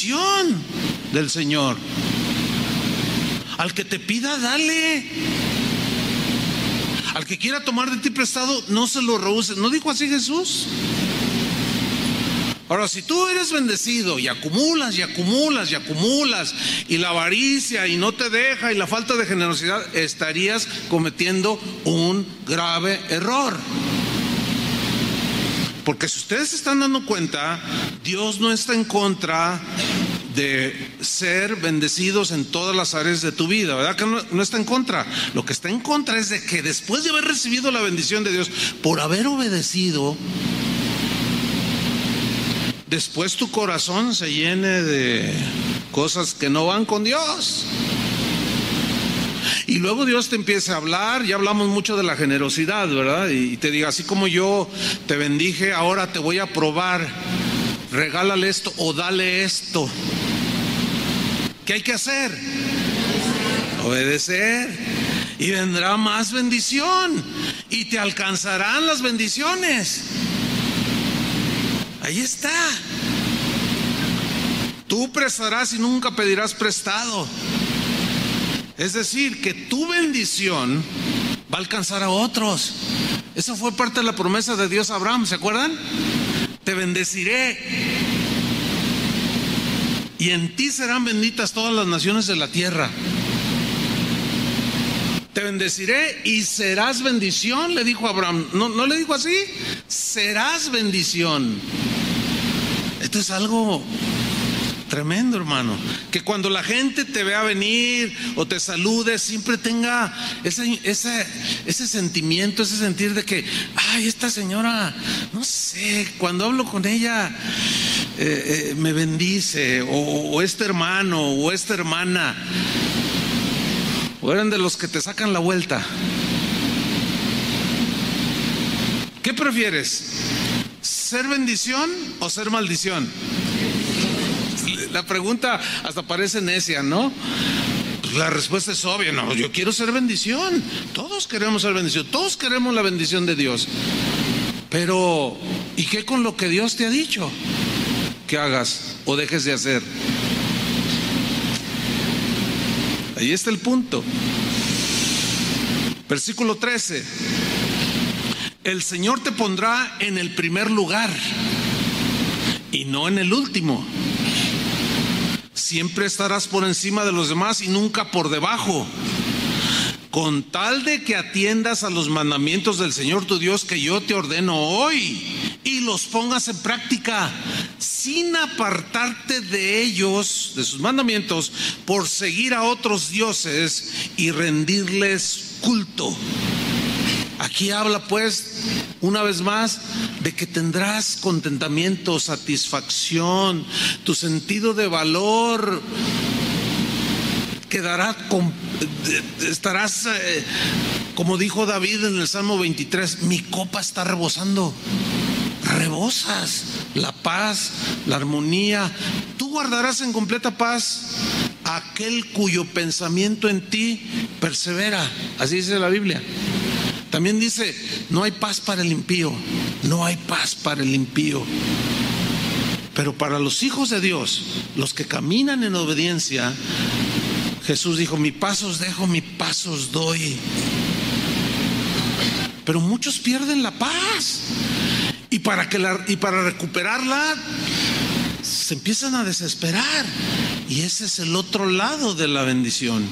bendición del Señor. Al que te pida, dale. Al que quiera tomar de ti prestado, no se lo rehuses. ¿No dijo así Jesús? Ahora, si tú eres bendecido y acumulas y acumulas y acumulas, y la avaricia y no te deja, y la falta de generosidad, estarías cometiendo un grave error. Porque si ustedes se están dando cuenta, Dios no está en contra de ser bendecidos en todas las áreas de tu vida, ¿verdad? Que no está en contra. Lo que está en contra es de que después de haber recibido la bendición de Dios, por haber obedecido, después tu corazón se llene de cosas que no van con Dios. Y luego Dios te empieza a hablar. Ya hablamos mucho de la generosidad, ¿verdad? Y te diga, así como yo te bendije, ahora te voy a probar. Regálale esto o dale esto. ¿Qué hay que hacer? Obedecer. Y vendrá más bendición. Y te alcanzarán las bendiciones. Ahí está. Tú prestarás y nunca pedirás prestado. Es decir, que tu bendición va a alcanzar a otros. Eso fue parte de la promesa de Dios a Abraham, ¿se acuerdan? Te bendeciré y en ti serán benditas todas las naciones de la tierra. Te bendeciré y serás bendición, le dijo a Abraham. ¿No le dijo así? Serás bendición. Esto es algo tremendo, hermano. Que cuando la gente te vea venir o te salude, siempre tenga ese sentimiento, ese sentir de que, ay, esta señora, no sé, cuando hablo con ella me bendice, o este hermano o esta hermana. ¿O eran de los que te sacan la vuelta? ¿Qué prefieres? ¿Ser bendición o ser maldición? La pregunta hasta parece necia, ¿no? Pues la respuesta es obvia. No, yo quiero ser bendición. Todos queremos ser bendición. Todos queremos la bendición de Dios. Pero, ¿y qué con lo que Dios te ha dicho que hagas o dejes de hacer? Ahí está el punto. Versículo 13. El Señor te pondrá en el primer lugar y no en el último. Siempre estarás por encima de los demás y nunca por debajo, con tal de que atiendas a los mandamientos del Señor tu Dios que yo te ordeno hoy, y los pongas en práctica, sin apartarte de ellos, de sus mandamientos, por seguir a otros dioses y rendirles culto. Aquí habla pues una vez más de que tendrás contentamiento, satisfacción, tu sentido de valor quedará, estarás, como dijo David en el Salmo 23, mi copa está rebosando. Rebosas la paz, la armonía. Tú guardarás en completa paz a aquel cuyo pensamiento en ti persevera. Así dice la Biblia. También dice, no hay paz para el impío, no hay paz para el impío. Pero para los hijos de Dios, los que caminan en obediencia, Jesús dijo, mi paz os dejo, mi paz os doy. Pero muchos pierden la paz. Y para recuperarla, se empiezan a desesperar. Y ese es el otro lado de la bendición.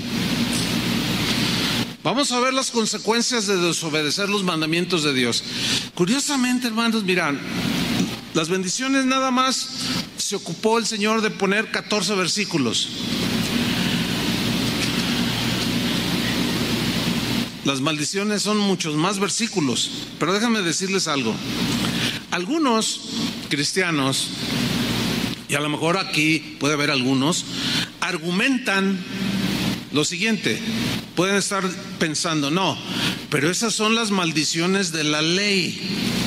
Vamos a ver las consecuencias de desobedecer los mandamientos de Dios. Curiosamente, hermanos, miran, las bendiciones nada más se ocupó el Señor de poner 14 versículos. Las maldiciones son muchos más versículos. Pero déjenme decirles algo. Algunos cristianos, y a lo mejor aquí puede haber algunos, argumentan lo siguiente. Pueden estar pensando, no, pero esas son las maldiciones de la ley.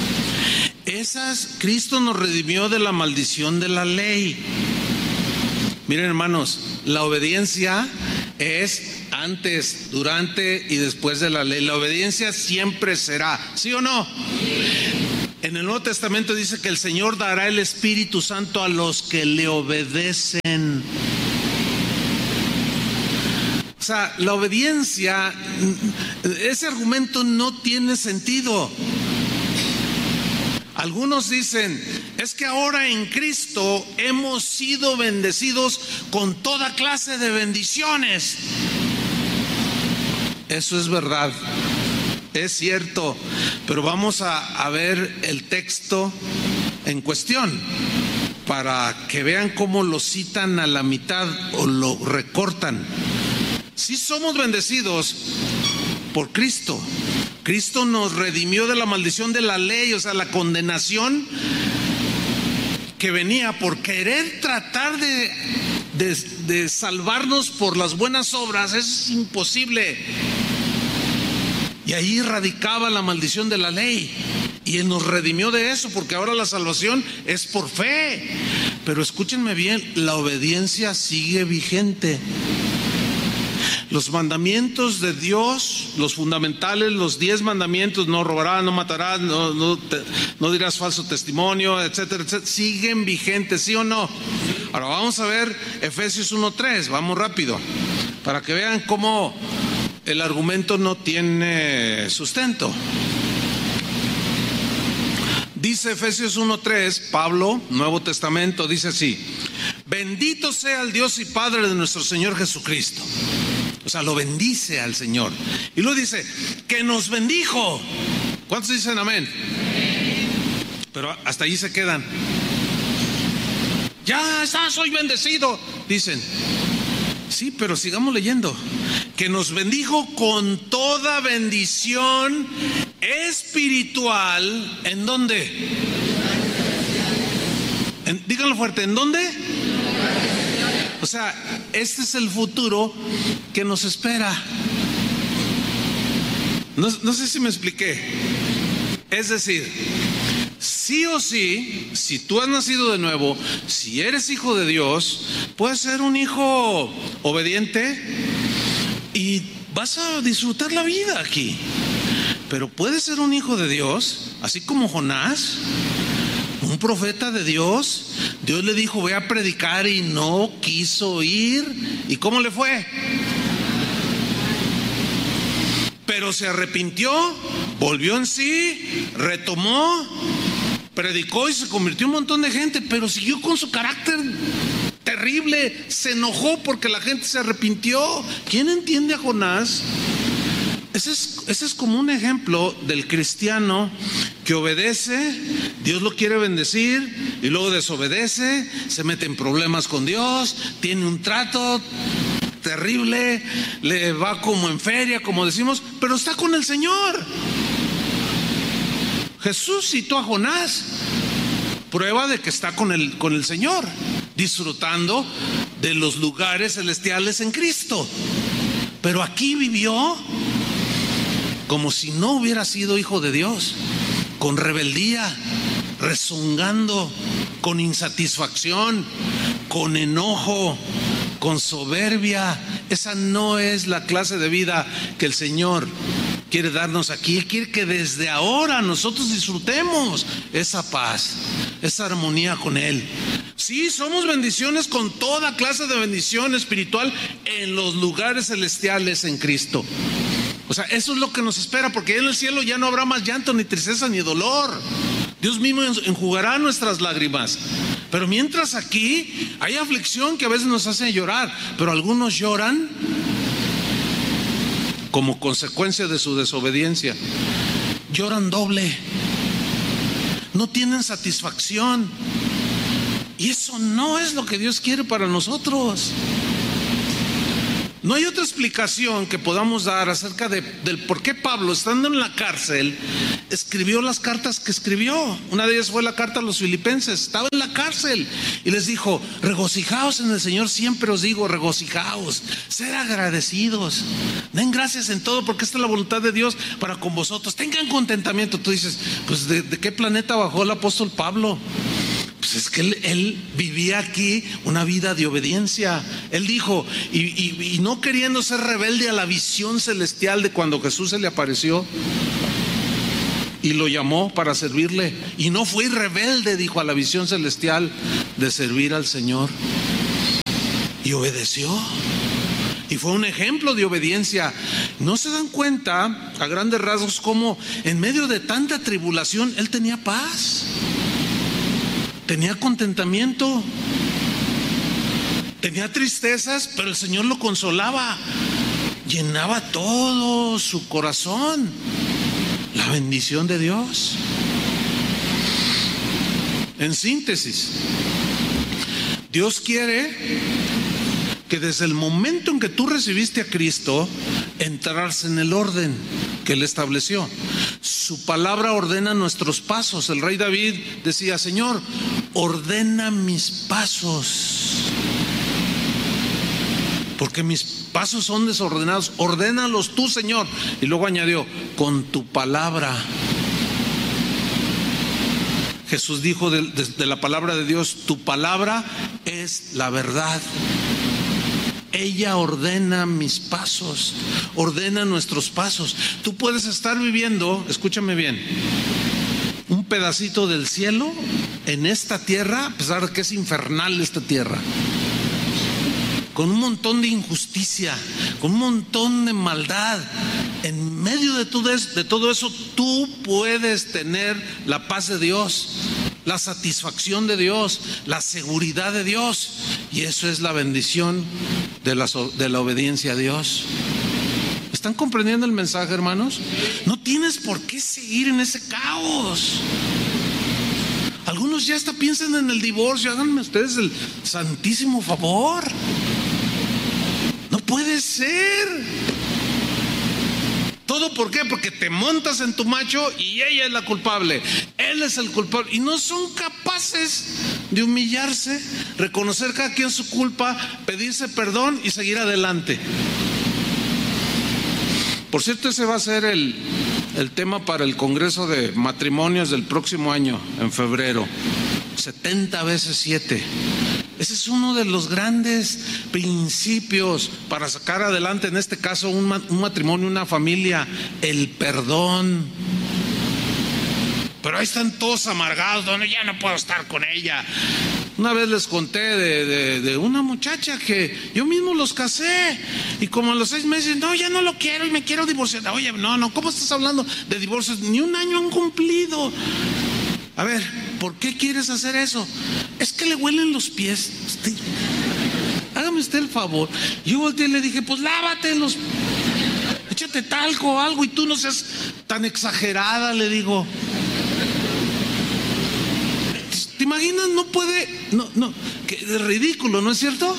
Cristo nos redimió de la maldición de la ley. Miren, hermanos, la obediencia es antes, durante y después de la ley. La obediencia siempre será, ¿sí o no? En el Nuevo Testamento dice que el Señor dará el Espíritu Santo a los que le obedecen. O sea, la obediencia, ese argumento no tiene sentido. Algunos dicen, es que ahora en Cristo hemos sido bendecidos con toda clase de bendiciones. Eso es verdad, es cierto, pero vamos a ver el texto en cuestión para que vean cómo lo citan a la mitad o lo recortan. Sí somos bendecidos por Cristo. Cristo nos redimió de la maldición de la ley, o sea, la condenación que venía por querer tratar de salvarnos por las buenas obras. Eso es imposible. Y ahí radicaba la maldición de la ley. Y Él nos redimió de eso, porque ahora la salvación es por fe. Pero escúchenme bien, la obediencia sigue vigente. Los mandamientos de Dios, los fundamentales, los 10 mandamientos, no robarás, no matarás, no dirás falso testimonio, etcétera, etcétera, siguen vigentes, ¿sí o no? Ahora vamos a ver Efesios 1:3, vamos rápido, para que vean cómo el argumento no tiene sustento. Dice Efesios 1:3, Pablo, Nuevo Testamento, dice así: bendito sea el Dios y Padre de nuestro Señor Jesucristo. O sea, lo bendice al Señor. Y luego dice, que nos bendijo. ¿Cuántos dicen amén? Pero hasta ahí se quedan. Ya está, soy bendecido, dicen. Sí, pero sigamos leyendo. Que nos bendijo con toda bendición espiritual. ¿En dónde? Díganlo fuerte, ¿en dónde? O sea, este es el futuro que nos espera. No sé si me expliqué. Es decir, sí o sí, si tú has nacido de nuevo, si eres hijo de Dios, puedes ser un hijo obediente y vas a disfrutar la vida aquí. Pero puedes ser un hijo de Dios, así como Jonás, un profeta de Dios. Dios le dijo, voy a predicar, y no quiso ir. ¿Y cómo le fue? Pero se arrepintió, volvió en sí, retomó, predicó y se convirtió en un montón de gente, pero siguió con su carácter terrible. Se enojó porque la gente se arrepintió. ¿Quién entiende a Jonás? Ese es como un ejemplo del cristiano que obedece, Dios lo quiere bendecir, y luego desobedece, se mete en problemas con Dios, tiene un trato terrible, le va como en feria, como decimos, pero está con el Señor. Jesús citó a Jonás, prueba de que está con el Señor, disfrutando de los lugares celestiales en Cristo. Pero aquí vivió como si no hubiera sido hijo de Dios, con rebeldía, rezongando, con insatisfacción, con enojo, con soberbia. Esa no es la clase de vida que el Señor quiere darnos aquí. Él quiere que desde ahora nosotros disfrutemos esa paz, esa armonía con Él. Sí, somos bendiciones con toda clase de bendición espiritual en los lugares celestiales en Cristo. O sea, eso es lo que nos espera, porque en el cielo ya no habrá más llanto, ni tristeza, ni dolor. Dios mismo enjugará nuestras lágrimas. Pero mientras aquí hay aflicción que a veces nos hace llorar, pero algunos lloran como consecuencia de su desobediencia. Lloran doble, no tienen satisfacción, y eso no es lo que Dios quiere para nosotros. No hay otra explicación que podamos dar acerca del por qué Pablo, estando en la cárcel, escribió las cartas que escribió. Una de ellas fue la carta a los filipenses. Estaba en la cárcel y les dijo, regocijaos en el Señor, siempre os digo, regocijaos, ser agradecidos, den gracias en todo, porque esta es la voluntad de Dios para con vosotros. Tengan contentamiento. Tú dices, pues ¿de qué planeta bajó el apóstol Pablo? Pues es que él vivía aquí una vida de obediencia. Él dijo, y no queriendo ser rebelde a la visión celestial de cuando Jesús se le apareció, y lo llamó para servirle. Y no fui rebelde, dijo, a la visión celestial de servir al Señor. Y obedeció. Y fue un ejemplo de obediencia. ¿No se dan cuenta a grandes rasgos cómo en medio de tanta tribulación él tenía paz? Tenía contentamiento. Tenía tristezas, pero el Señor lo consolaba. Llenaba todo su corazón la bendición de Dios. En síntesis, Dios quiere que desde el momento en que tú recibiste a Cristo, entrarse en el orden que Él estableció. Su palabra ordena nuestros pasos. El rey David decía: Señor, ordena mis pasos, porque mis pasos son desordenados. Ordénalos tú, Señor. Y luego añadió: con tu palabra. Jesús dijo de la palabra de Dios: tu palabra es la verdad. Ella ordena mis pasos, ordena nuestros pasos. Tú puedes estar viviendo, escúchame bien, un pedacito del cielo en esta tierra, a pesar de que es infernal esta tierra, con un montón de injusticia, con un montón de maldad. En medio de todo eso, tú puedes tener la paz de Dios, la satisfacción de Dios, la seguridad de Dios. Y eso es la bendición de la obediencia a Dios. ¿Están comprendiendo el mensaje, hermanos? No tienes por qué seguir en ese caos. Algunos ya hasta piensan en el divorcio. Háganme ustedes el santísimo favor. No puede ser. ¿Todo por qué? Porque te montas en tu macho y ella es la culpable, él es el culpable, y no son capaces de humillarse, reconocer cada quien su culpa, pedirse perdón y seguir adelante. Por cierto, ese va a ser el tema para el Congreso de Matrimonios del próximo año, en febrero. 70 veces 7. Ese es uno de los grandes principios para sacar adelante, en este caso, un matrimonio, una familia: el perdón. Pero ahí están todos amargados: no, ya no puedo estar con ella. Una vez les conté de una muchacha que yo mismo los casé, y como a los 6 meses: no, ya no lo quiero y me quiero divorciar. Oye, no, ¿cómo estás hablando de divorcios? Ni un año han cumplido. A ver, ¿por qué quieres hacer eso? Es que le huelen los pies. Hágame usted el favor. Yo volteé y le dije: pues lávatelos, échate talco o algo, y tú no seas tan exagerada, le digo. ¿Te imaginas? No puede, no, que es ridículo, ¿no es cierto?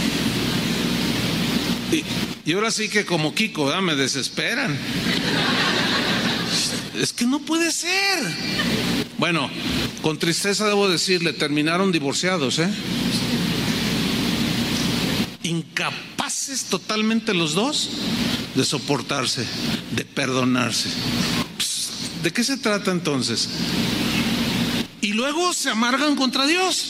Y ahora sí que como Kiko, ¿verdad? Me desesperan. Es que no puede ser. Bueno, con tristeza debo decirle, terminaron divorciados, incapaces totalmente los dos de soportarse, de perdonarse. ¿De qué se trata entonces? Y luego se amargan contra Dios.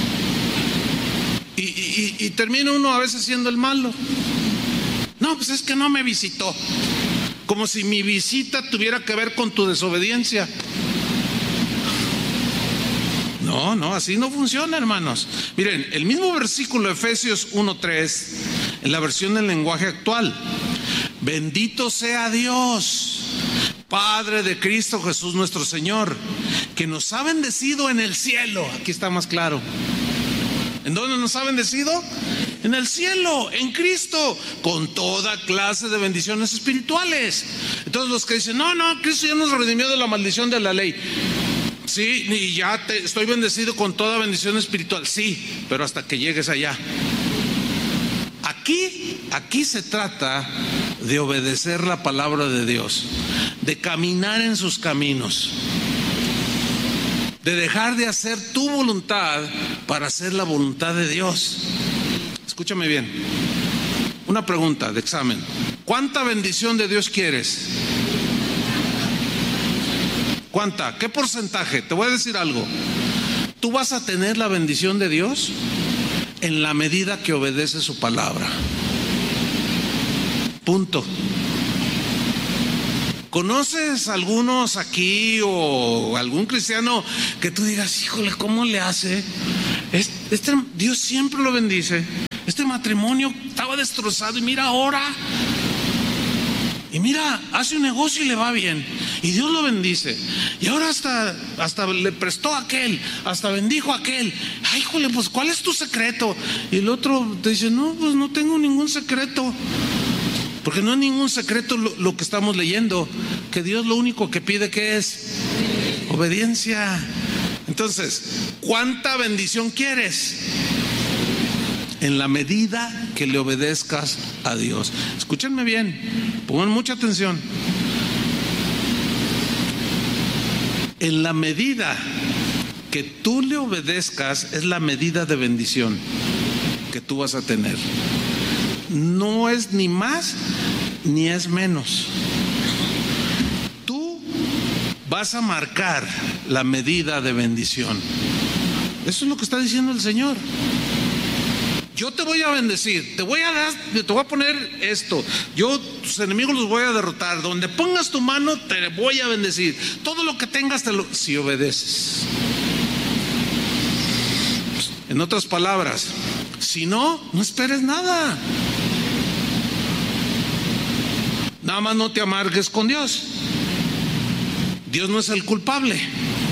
Y termina uno a veces siendo el malo. No, pues es que no me visitó. Como si mi visita tuviera que ver con tu desobediencia. No, así no funciona, hermanos. Miren, el mismo versículo, Efesios 1:3, en la versión del lenguaje actual: bendito sea Dios, Padre de Cristo Jesús nuestro Señor, que nos ha bendecido en el cielo. Aquí está más claro. ¿En dónde nos ha bendecido? En el cielo, en Cristo, con toda clase de bendiciones espirituales. Entonces los que dicen: no, Cristo ya nos redimió de la maldición de la ley. Sí, y ya estoy bendecido con toda bendición espiritual. Sí, pero hasta que llegues allá. Aquí se trata de obedecer la palabra de Dios, de caminar en sus caminos, de dejar de hacer tu voluntad para hacer la voluntad de Dios. Escúchame bien. Una pregunta de examen: ¿cuánta bendición de Dios quieres? ¿Cuánta? ¿Qué porcentaje? Te voy a decir algo. Tú vas a tener la bendición de Dios en la medida que obedeces su palabra. Punto. ¿Conoces algunos aquí o algún cristiano que tú digas, híjole, ¿cómo le hace? Dios siempre lo bendice. Este matrimonio estaba destrozado y mira ahora. Y mira, hace un negocio y le va bien. Y Dios lo bendice. Y ahora hasta le prestó a aquel, hasta bendijo a aquel. Ay, híjole, pues ¿cuál es tu secreto? Y el otro te dice, no, pues no tengo ningún secreto. Porque no es ningún secreto lo que estamos leyendo. Que Dios lo único que pide, ¿qué es? Obediencia. Entonces, ¿cuánta bendición quieres? En la medida que le obedezcas a Dios. Escúchenme bien, pongan mucha atención. En la medida que tú le obedezcas es la medida de bendición que tú vas a tener. No es ni más ni es menos. Tú vas a marcar la medida de bendición. Eso es lo que está diciendo el Señor. Yo te voy a bendecir, te voy a poner esto. Yo tus enemigos los voy a derrotar. Donde pongas tu mano te voy a bendecir. Todo lo que tengas si obedeces. En otras palabras, si no, no esperes nada. Nada más no te amargues con Dios. Dios no es el culpable.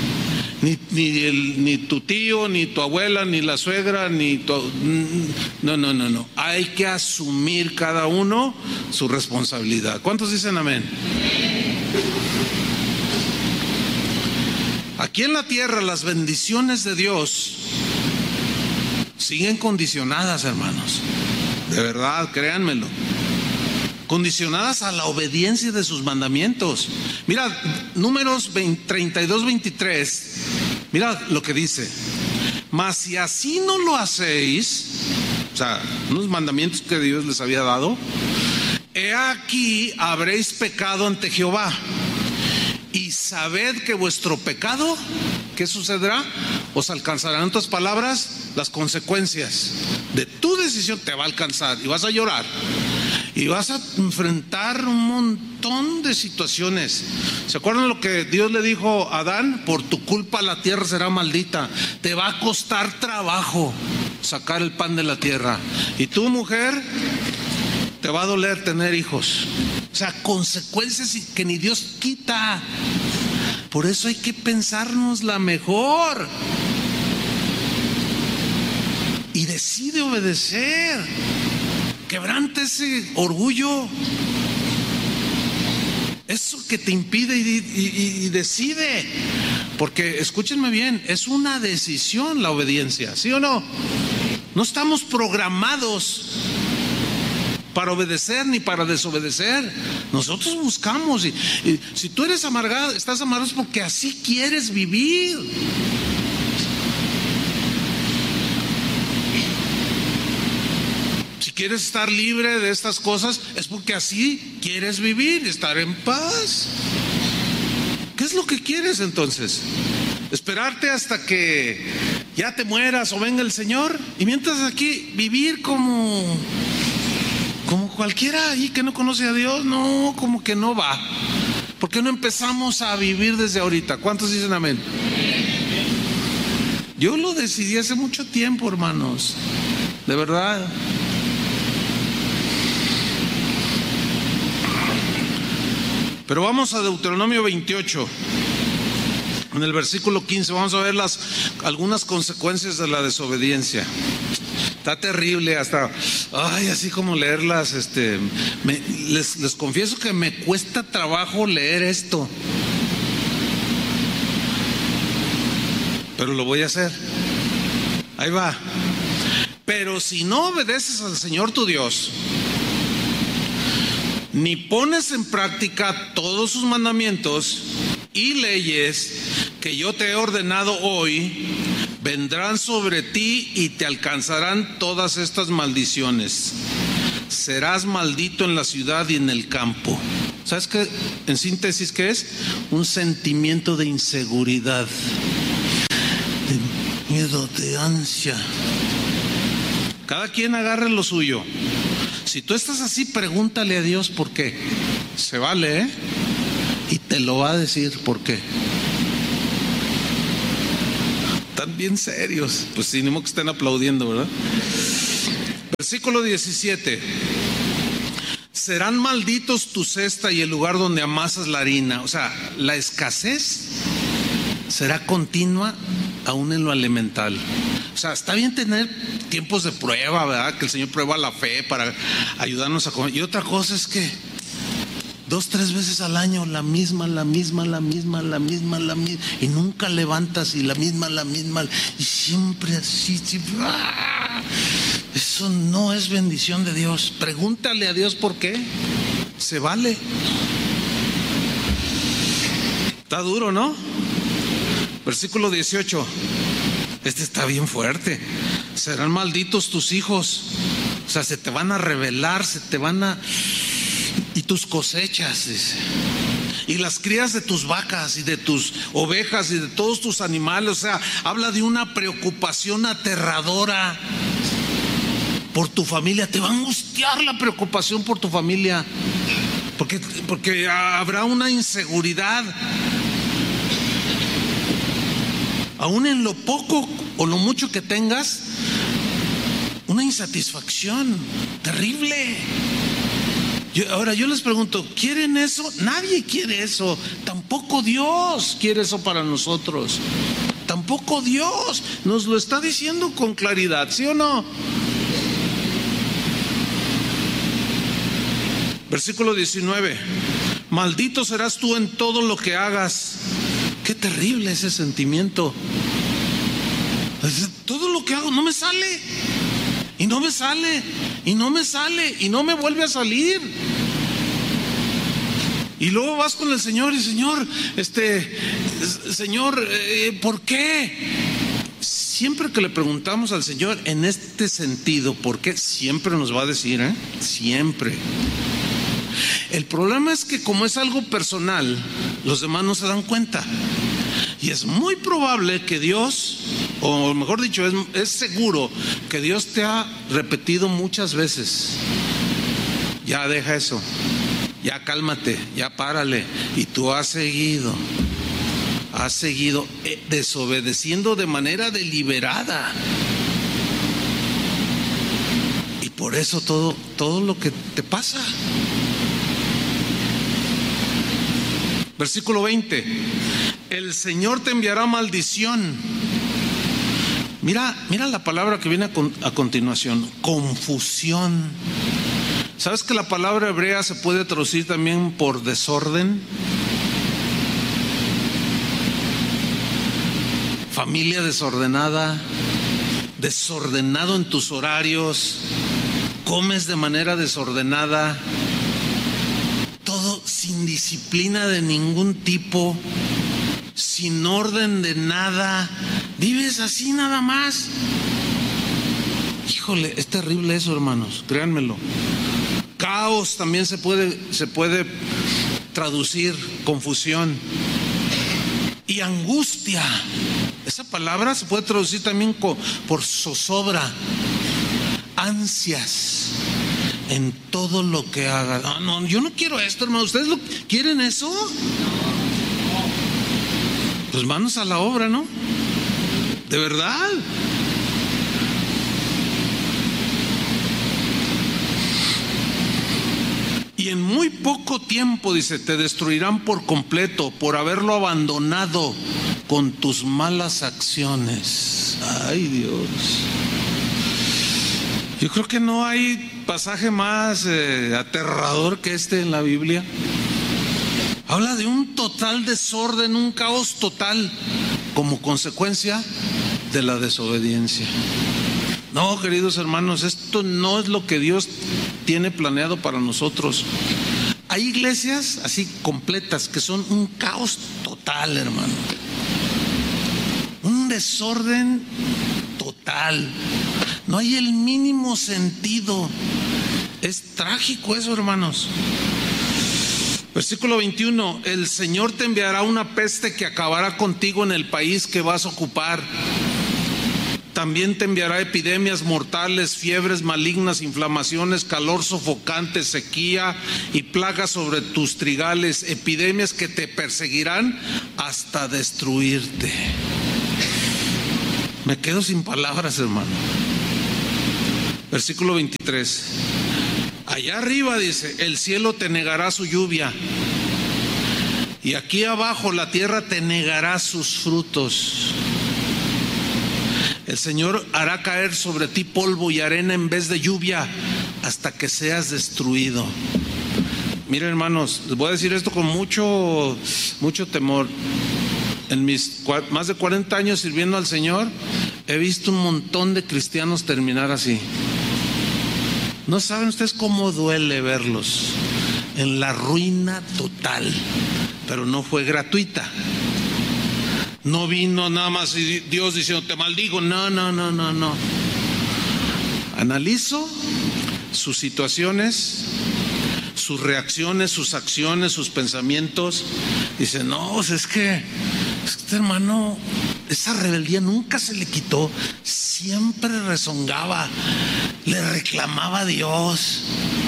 Ni tu tío, ni tu abuela, ni la suegra, ni tu... No. Hay que asumir cada uno su responsabilidad. ¿Cuántos dicen amén? Aquí en la tierra las bendiciones de Dios siguen condicionadas, hermanos. De verdad, créanmelo. Condicionadas a la obediencia de sus mandamientos. Mira, Números 32-23. Mira lo que dice. Mas si así no lo hacéis, o sea, unos mandamientos que Dios les había dado, he aquí habréis pecado ante Jehová. Y sabed que vuestro pecado, ¿qué sucederá? Os alcanzarán, en otras palabras, las consecuencias de tu decisión te va a alcanzar y vas a llorar. Y vas a enfrentar un montón de situaciones. ¿Se acuerdan lo que Dios le dijo a Adán? Por tu culpa la tierra será maldita. Te va a costar trabajo sacar el pan de la tierra. Y tú, mujer, te va a doler tener hijos. O sea, consecuencias que ni Dios quita. Por eso hay que pensarnos la mejor. Y decide obedecer. Quebrante ese orgullo, eso que te impide y decide. Porque escúchenme bien, es una decisión la obediencia, ¿sí o no? No estamos programados para obedecer ni para desobedecer. Nosotros buscamos y si tú eres amargado, estás amargado es porque así quieres vivir. ¿Quieres estar libre de estas cosas? Es porque así quieres vivir, estar en paz. ¿Qué es lo que quieres entonces? ¿Esperarte hasta que ya te mueras o venga el Señor? Y mientras aquí vivir como cualquiera ahí que no conoce a Dios. No, como que no va. ¿Por qué no empezamos a vivir desde ahorita? ¿Cuántos dicen amén? Yo lo decidí hace mucho tiempo, hermanos. De verdad. Pero vamos a Deuteronomio 28, en el versículo 15, vamos a ver algunas consecuencias de la desobediencia. Está terrible, hasta, así como leerlas, les confieso que me cuesta trabajo leer esto. Pero lo voy a hacer. Ahí va. Pero si no obedeces al Señor tu Dios, ni pones en práctica todos sus mandamientos y leyes que yo te he ordenado hoy, vendrán sobre ti y te alcanzarán todas estas maldiciones. Serás maldito en la ciudad y en el campo. ¿Sabes qué? En síntesis, ¿qué es? Un sentimiento de inseguridad, de miedo, de ansia. Cada quien agarre lo suyo. Si tú estás así, pregúntale a Dios por qué. Se vale, ¿eh? Y te lo va a decir por qué. Están bien serios. Pues sí, ni modo que estén aplaudiendo, ¿verdad? Versículo 17. Serán malditos tu cesta y el lugar donde amasas la harina. O sea, la escasez será continua aún en lo elemental. O sea, está bien tener tiempos de prueba, ¿verdad? Que el Señor prueba la fe para ayudarnos a comer. Y otra cosa es que 2, 3 veces al año la misma, y nunca levantas y la misma, y siempre así, siempre, ¡ah! Eso no es bendición de Dios. Pregúntale a Dios por qué. Se vale. Está duro, ¿no? Versículo 18. Este está bien fuerte. Serán malditos tus hijos. O sea, se te van a rebelar, y tus cosechas, dice. Y las crías de tus vacas y de tus ovejas y de todos tus animales. O sea, habla de una preocupación aterradora por tu familia. Te va a angustiar la preocupación por tu familia, porque habrá una inseguridad, aún en lo poco o lo mucho que tengas, una insatisfacción terrible. Ahora yo les pregunto, ¿quieren eso? Nadie quiere eso. Tampoco Dios quiere eso para nosotros. Tampoco Dios nos lo está diciendo con claridad, ¿sí o no? Versículo 19. Maldito serás tú en todo lo que hagas. Qué terrible ese sentimiento. Todo lo que hago no me sale. Y no me sale, y no me sale, y no me vuelve a salir. Y luego vas con el Señor y Señor, ¿por qué? Siempre que le preguntamos al Señor en este sentido, ¿por qué? Siempre nos va a decir, siempre. El problema es que como es algo personal, los demás no se dan cuenta. Y es muy probable que Dios, o mejor dicho, es seguro que Dios te ha repetido muchas veces: ya deja eso, ya cálmate, ya párale. Y tú has seguido desobedeciendo de manera deliberada. Y por eso todo lo que te pasa. Versículo 20. El Señor te enviará maldición. Mira la palabra que viene a continuación: confusión. ¿Sabes que la palabra hebrea se puede traducir también por desorden? Familia desordenada, desordenado en tus horarios, comes de manera desordenada, todo sin disciplina de ningún tipo, sin orden de nada, vives así nada más. Híjole, es terrible eso, hermanos, créanmelo. Caos también se puede traducir, confusión. Y angustia, esa palabra se puede traducir también por zozobra, ansias en todo lo que haga. No, yo no quiero esto, hermano. ¿Ustedes quieren eso? Pues manos a la obra, ¿no? De verdad. Y en muy poco tiempo, dice, te destruirán por completo por haberlo abandonado con tus malas acciones. Ay, Dios. Yo creo que no hay pasaje más aterrador que este en la Biblia. Habla de un total desorden, un caos total como consecuencia de la desobediencia. No, queridos hermanos, esto no es lo que Dios tiene planeado para nosotros. Hay iglesias así completas que son un caos total, hermano. Un desorden total. No hay el mínimo sentido. Es trágico eso, hermanos. Versículo 21. El Señor te enviará una peste que acabará contigo en el país que vas a ocupar. También te enviará epidemias mortales, fiebres malignas, inflamaciones, calor sofocante, sequía y plagas sobre tus trigales, epidemias que te perseguirán hasta destruirte. Me quedo sin palabras, hermano. Versículo 23. Allá arriba dice, el cielo te negará su lluvia, y aquí abajo la tierra te negará sus frutos. El Señor hará caer sobre ti polvo y arena en vez de lluvia hasta que seas destruido. Miren, hermanos, les voy a decir esto con mucho temor. En mis más de 40 años sirviendo al Señor, he visto un montón de cristianos terminar así. No saben ustedes cómo duele verlos en la ruina total, pero no fue gratuita. No vino nada más Dios diciendo te maldigo. No. Analizo sus situaciones, sus reacciones, sus acciones, sus pensamientos. Dice, no, es que este hermano, esa rebeldía nunca se le quitó, siempre rezongaba, le reclamaba a Dios.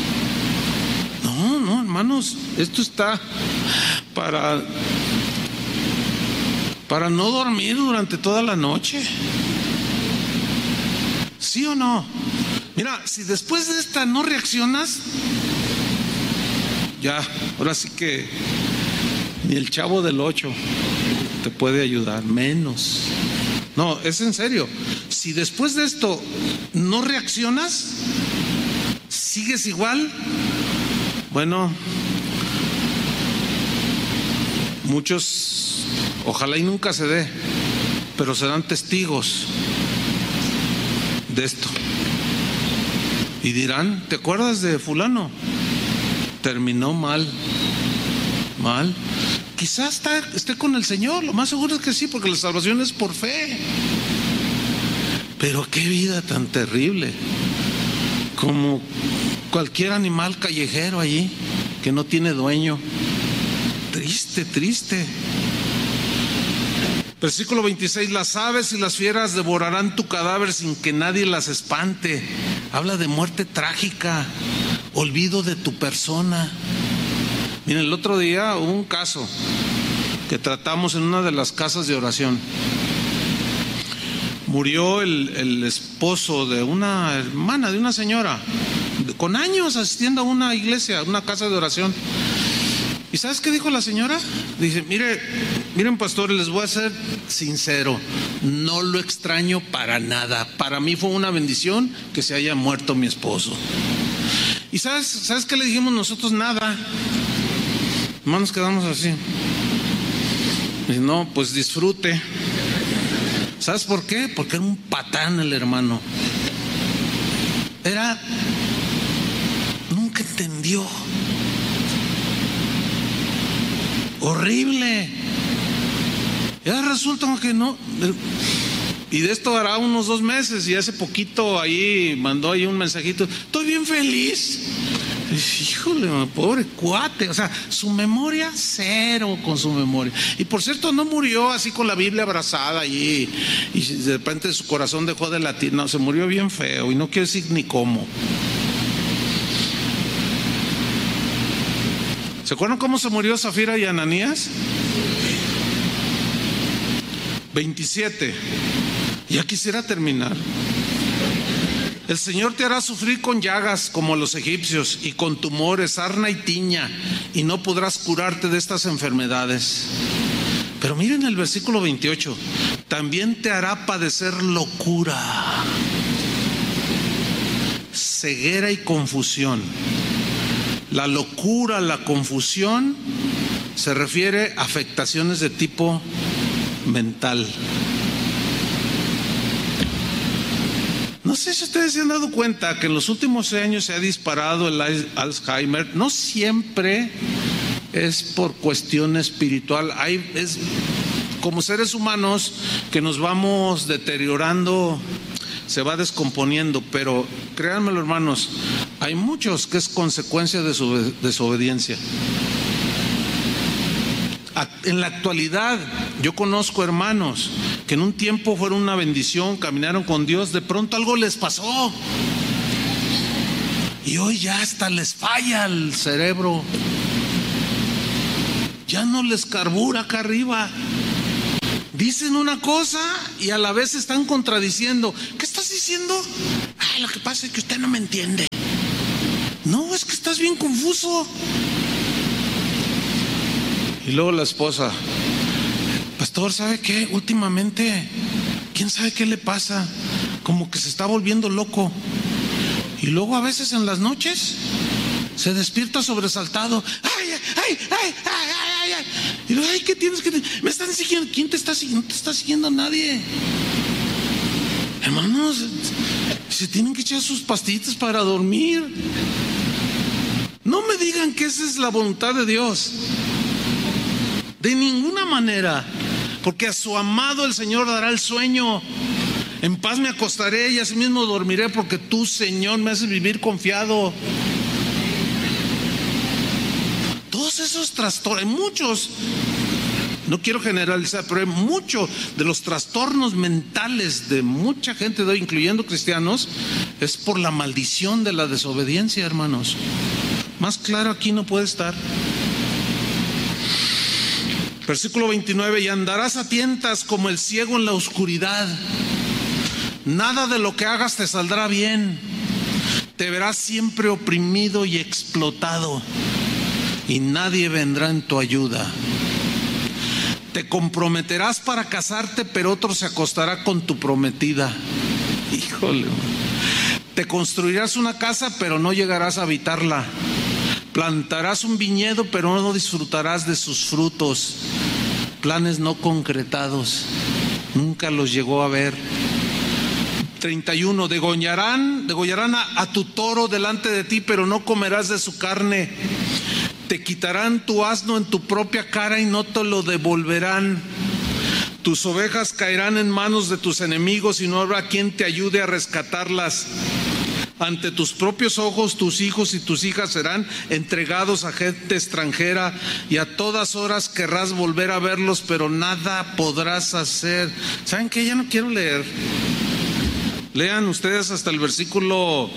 No, hermanos, esto está para no dormir durante toda la noche. ¿Sí o no? Mira, si después de esta no reaccionas, ya, ahora sí que ni el Chavo del 8 te puede ayudar, menos. No, es en serio. Si después de esto no reaccionas, sigues igual, bueno, muchos, ojalá y nunca se dé, pero serán testigos de esto. Y dirán, ¿te acuerdas de fulano? Terminó mal. Quizás esté con el Señor, lo más seguro es que sí, porque la salvación es por fe. Pero qué vida tan terrible, como cualquier animal callejero allí que no tiene dueño. Triste. Versículo 26, las aves y las fieras devorarán tu cadáver sin que nadie las espante. Habla de muerte trágica, olvido de tu persona. Miren, el otro día hubo un caso que tratamos en una de las casas de oración. Murió el esposo de una hermana, de una señora, con años asistiendo a una iglesia, una casa de oración. ¿Y sabes qué dijo la señora? Dice, miren pastores, les voy a ser sincero, no lo extraño para nada. Para mí fue una bendición que se haya muerto mi esposo. ¿Y sabes qué le dijimos nosotros? Nada. Nomás nos quedamos así. Dice, no, pues disfrute. ¿Sabes por qué? Porque era un patán el hermano. Nunca entendió. Horrible. Ya resulta que no. Y de esto hará unos 2 meses, y hace poquito ahí mandó ahí un mensajito, estoy bien feliz. Híjole, pobre cuate, o sea, su memoria cero con su memoria. Y por cierto, no murió así con la Biblia abrazada allí y de repente su corazón dejó de latir. No, se murió bien feo, y no quiero decir ni cómo. ¿Se acuerdan cómo se murió Zafira y Ananías? 27. Ya quisiera terminar. El Señor te hará sufrir con llagas como los egipcios, y con tumores, sarna y tiña, y no podrás curarte de estas enfermedades. Pero miren el versículo 28. También te hará padecer locura, ceguera y confusión. La locura, la confusión se refiere a afectaciones de tipo mental. No sé si ustedes se han dado cuenta que en los últimos años se ha disparado el Alzheimer. No siempre es por cuestión espiritual. Es como seres humanos que nos vamos deteriorando, se va descomponiendo, pero créanmelo, hermanos, hay muchos que es consecuencia de su desobediencia. En la actualidad, yo conozco hermanos que en un tiempo fueron una bendición, caminaron con Dios, de pronto algo les pasó. Y hoy ya hasta les falla el cerebro. Ya no les carbura acá arriba. Dicen una cosa y a la vez están contradiciendo. ¿Qué estás diciendo? Lo que pasa es que usted no me entiende. No, es que estás bien confuso. Y luego la esposa: pastor, ¿sabe qué? Últimamente, ¿quién sabe qué le pasa? Como que se está volviendo loco. Y luego a veces en las noches se despierta sobresaltado. ¡Ay! Y luego, ¿qué tienes que...? Me están siguiendo. ¿Quién te está siguiendo? No te está siguiendo nadie. Hermanos, se tienen que echar sus pastillitas para dormir. No me digan que esa es la voluntad de Dios. De ninguna manera. Porque a su amado el Señor dará el sueño. En paz me acostaré y asimismo dormiré, porque tú, Señor, me haces vivir confiado. Todos esos trastornos, hay muchos, no quiero generalizar, pero hay muchos de los trastornos mentales de mucha gente de hoy, incluyendo cristianos, es por la maldición de la desobediencia, hermanos. Más claro aquí no puede estar. Versículo 29: y andarás a tientas como el ciego en la oscuridad. Nada de lo que hagas te saldrá bien. Te verás siempre oprimido y explotado, y nadie vendrá en tu ayuda. Te comprometerás para casarte, pero otro se acostará con tu prometida. Híjole. Te construirás una casa, pero no llegarás a habitarla. Plantarás un viñedo, pero no disfrutarás de sus frutos. Planes no concretados, nunca los llegó a ver. 31: degollarán a tu toro delante de ti, pero no comerás de su carne. Te quitarán tu asno en tu propia cara y no te lo devolverán. Tus ovejas caerán en manos de tus enemigos y no habrá quien te ayude a rescatarlas. Ante tus propios ojos tus hijos y tus hijas serán entregados a gente extranjera, y a todas horas querrás volver a verlos, pero nada podrás hacer. ¿Saben qué? Ya no quiero leer. Lean ustedes hasta el versículo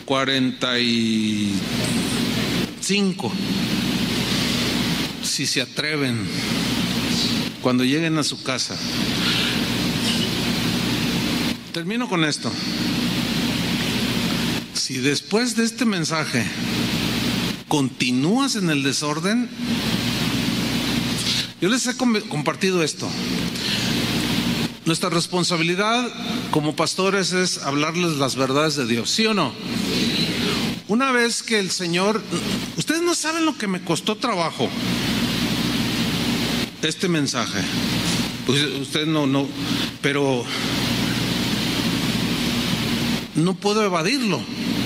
45, si se atreven, cuando lleguen a su casa. Termino con esto. Si después de este mensaje continúas en el desorden, yo les he compartido esto. Nuestra responsabilidad como pastores es hablarles las verdades de Dios, ¿sí o no? Una vez que el Señor, ustedes no saben lo que me costó trabajo este mensaje. Pues ustedes no, pero no puedo evadirlo.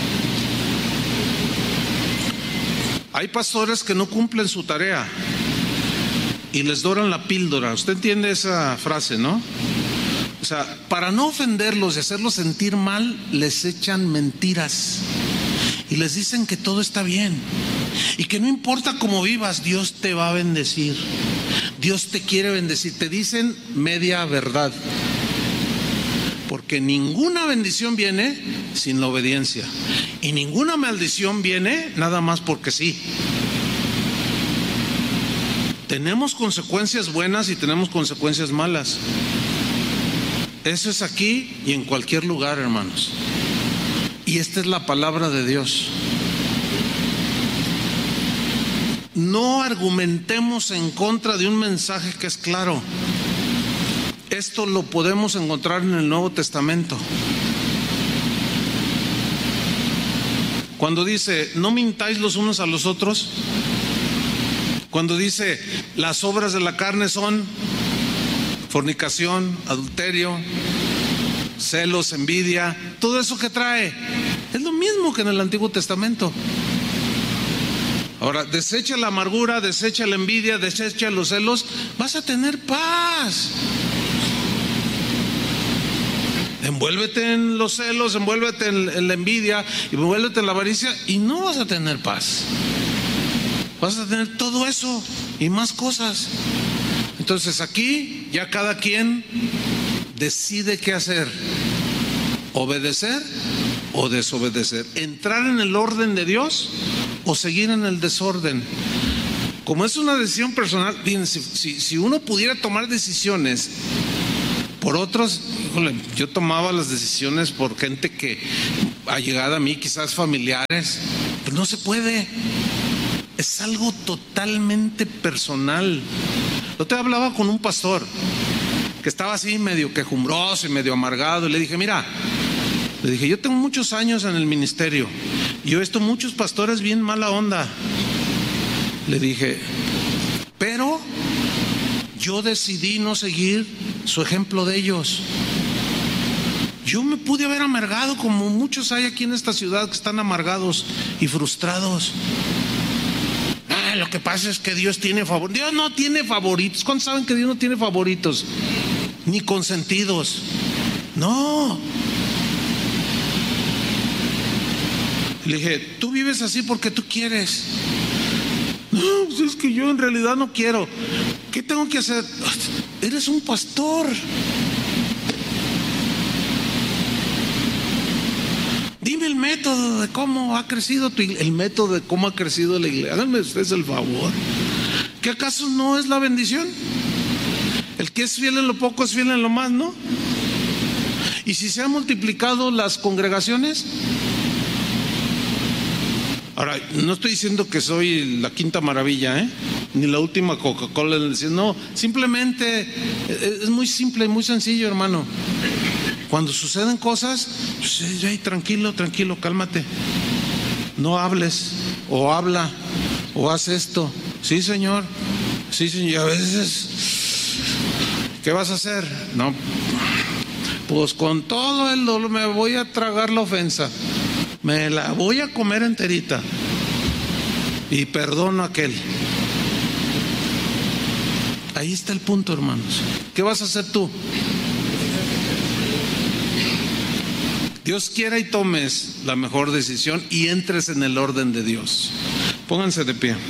Hay pastores que no cumplen su tarea y les doran la píldora. Usted entiende esa frase, ¿no? O sea, para no ofenderlos y hacerlos sentir mal, les echan mentiras y les dicen que todo está bien y que no importa cómo vivas, Dios te va a bendecir. Dios te quiere bendecir. Te dicen media verdad, porque ninguna bendición viene sin la obediencia y ninguna maldición viene nada más porque sí. Tenemos consecuencias buenas y tenemos consecuencias malas. Eso es aquí y en cualquier lugar, hermanos. Y esta es la palabra de Dios. No argumentemos en contra de un mensaje que es claro. Esto lo podemos encontrar en el Nuevo Testamento. Cuando dice, no mintáis los unos a los otros. Cuando dice, las obras de la carne son fornicación, adulterio, celos, envidia, todo eso que trae, es lo mismo que en el Antiguo Testamento. Ahora, desecha la amargura, desecha la envidia, desecha los celos, vas a tener paz. Envuélvete en los celos, envuélvete en la envidia, envuélvete en la avaricia y no vas a tener paz. Vas a tener todo eso y más cosas. Entonces aquí ya cada quien decide qué hacer: obedecer o desobedecer, entrar en el orden de Dios o seguir en el desorden. Como es una decisión personal, fíjense, si uno pudiera tomar decisiones por otros, híjole, yo tomaba las decisiones por gente que allegada a mí, quizás familiares, pero no se puede. Es algo totalmente personal. Yo te hablaba con un pastor que estaba así medio quejumbroso y medio amargado, y le dije, mira, yo tengo muchos años en el ministerio y yo he visto muchos pastores bien mala onda. Le dije, pero yo decidí no seguir su ejemplo de ellos. Yo me pude haber amargado como muchos hay aquí en esta ciudad que están amargados y frustrados. Lo que pasa es que Dios tiene favoritos. Dios no tiene favoritos. ¿Cuántos saben que Dios no tiene favoritos? Ni consentidos. No. Le dije, tú vives así porque tú quieres. No, pues es que yo en realidad no quiero. ¿Qué tengo que hacer? Eres un pastor. Dime el método de cómo ha crecido el método de cómo ha crecido la iglesia. Háganme ustedes el favor. ¿Qué acaso no es la bendición? El que es fiel en lo poco es fiel en lo más, ¿no? Y si se han multiplicado las congregaciones. Ahora, no estoy diciendo que soy la quinta maravilla, ni la última Coca-Cola. No, simplemente es muy simple y muy sencillo, hermano. Cuando suceden cosas, pues, tranquilo, cálmate. No hables, o habla, o haz esto. Sí, señor. Sí, señor. Y a veces, ¿qué vas a hacer? No, pues con todo el dolor me voy a tragar la ofensa. Me la voy a comer enterita. Y perdono a aquel. Ahí está el punto, hermanos. ¿Qué vas a hacer tú? Dios quiera y tomes la mejor decisión y entres en el orden de Dios. Pónganse de pie.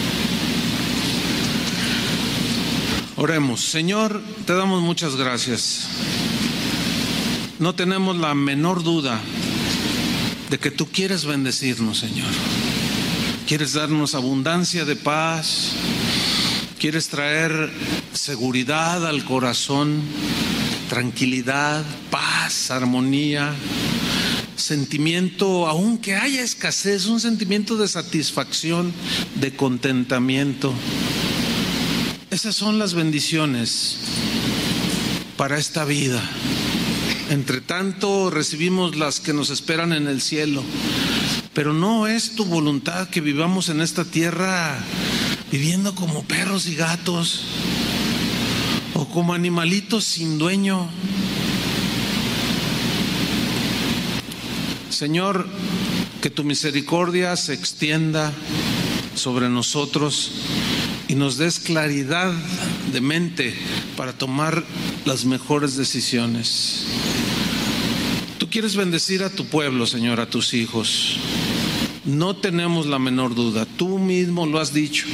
Oremos. Señor, te damos muchas gracias. No tenemos la menor duda de que tú quieres bendecirnos, Señor. Quieres darnos abundancia de paz. Quieres traer seguridad al corazón, tranquilidad, paz, armonía, sentimiento, aunque haya escasez, un sentimiento de satisfacción, de contentamiento. Esas son las bendiciones para esta vida. Entre tanto recibimos las que nos esperan en el cielo, pero no es tu voluntad que vivamos en esta tierra viviendo como perros y gatos o como animalitos sin dueño. Señor, que tu misericordia se extienda sobre nosotros y nos des claridad de mente para tomar las mejores decisiones. Tú quieres bendecir a tu pueblo, Señor, a tus hijos. No tenemos la menor duda. Tú mismo lo has dicho.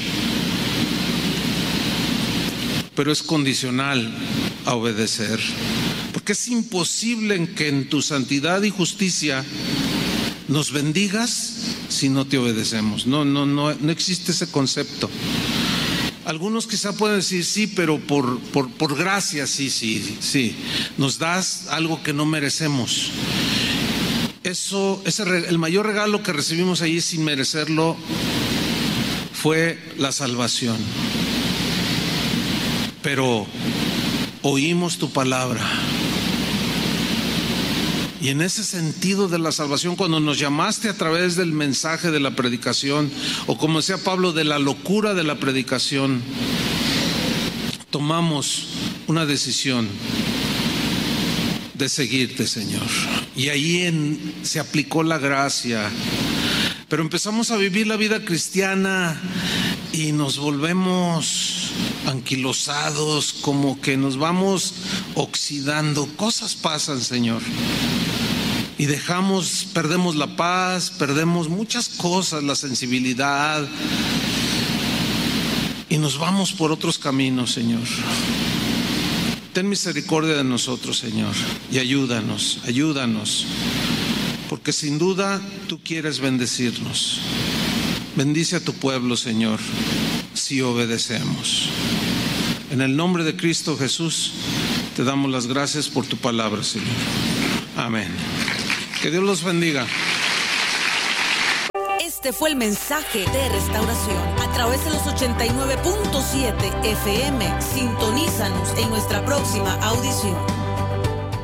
Pero es condicional a obedecer. Porque es imposible que en tu santidad y justicia nos bendigas si no te obedecemos. No existe ese concepto. Algunos quizá pueden decir sí, pero por gracia, sí. Nos das algo que no merecemos. El mayor regalo que recibimos allí sin merecerlo fue la salvación. Pero oímos tu palabra. Y en ese sentido de la salvación, cuando nos llamaste a través del mensaje de la predicación, o como decía Pablo, de la locura de la predicación, tomamos una decisión de seguirte, Señor. Y ahí se aplicó la gracia. Pero empezamos a vivir la vida cristiana y nos volvemos anquilosados, como que nos vamos oxidando. Cosas pasan, Señor. Y perdemos la paz, perdemos muchas cosas, la sensibilidad, y nos vamos por otros caminos, Señor. Ten misericordia de nosotros, Señor, y ayúdanos, porque sin duda tú quieres bendecirnos. Bendice a tu pueblo, Señor, si obedecemos. En el nombre de Cristo Jesús, te damos las gracias por tu palabra, Señor. Amén. Que Dios los bendiga. Este fue el mensaje de Restauración a través de los 89.7 FM. Sintonízanos en nuestra próxima audición.